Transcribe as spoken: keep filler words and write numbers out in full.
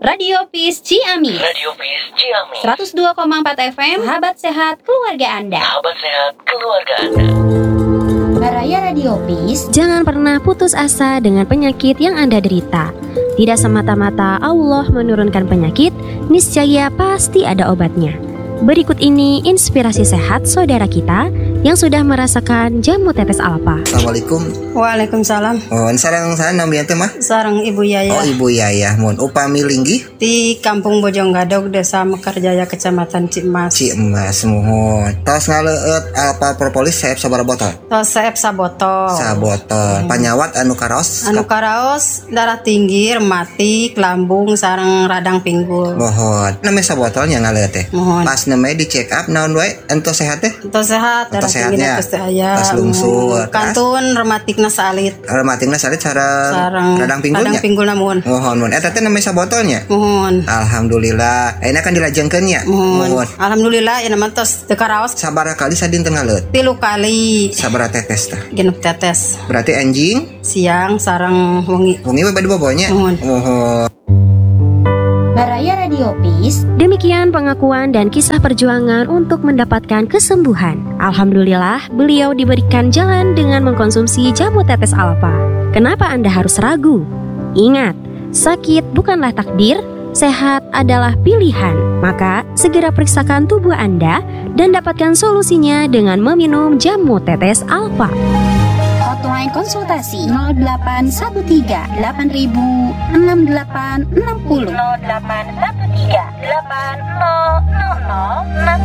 Radio Peace Ciamis. Radio Peace Ciamis. seratus dua koma empat F M. Sahabat sehat keluarga Anda. Sahabat sehat keluarga Anda. Baraya Radio Peace. Jangan pernah putus asa dengan penyakit yang Anda derita. Tidak semata-mata Allah menurunkan penyakit, niscaya pasti ada obatnya. Berikut ini inspirasi sehat saudara kita yang sudah merasakan jamu tetes alfa. Assalamualaikum. Waalaikumsalam. Oh, sarang saya namanya teh mah? Sarang Ibu Yaya. Oh, Ibu Yaya. Mun upami linggih Di Kampung Bojonggadog, Desa Mekarjaya, Kecamatan Cimas. Cimas mohon. Tos ngaleueut alpa propolis saeb sabaraha botol? Tos saeb sabotol. Sabotol. Panyawat anu karaos? Anu karaos darah tinggi, rematik, lambung, sareng radang pinggul. Mohon. Namanya sabotolnya ngaleueut teh. Mohon. Pas namanya di check up naon wae ento sehat teh? Tos sehat, darah Tos tinggi sehatnya. geus teu aya. Tos lungsur. Kantun rematikna salit. Rematikna salit sareng Sareng radang pinggulnya. radang pinggulna mohon. Mohon mun eta teh namanya sabotolnya. Mohon. Alhamdulillah. Ayeuna kan dilajengkeun nya. Mohon. Alhamdulillah ya nama tos teu karaos Sabaraha kali sadinten ngaleueut? tilu kali Sabaraha tetes teh? genep tetes. Berarti anjing Siang sareng wengi. wengi we bade bobonya. Mohon. Mohon. Baraya Radio Peace. Demikian pengakuan dan kisah perjuangan untuk mendapatkan kesembuhan. Alhamdulillah, beliau diberikan jalan dengan mengkonsumsi jamu tetes alfa. Kenapa Anda harus ragu? Ingat, sakit bukanlah takdir, sehat adalah pilihan. Maka, segera periksakan tubuh Anda dan dapatkan solusinya dengan meminum jamu tetes alfa. Hotline konsultasi nol delapan satu tiga delapan ribu enam delapan enam nol. nol delapan satu tiga delapan nol nol nol enam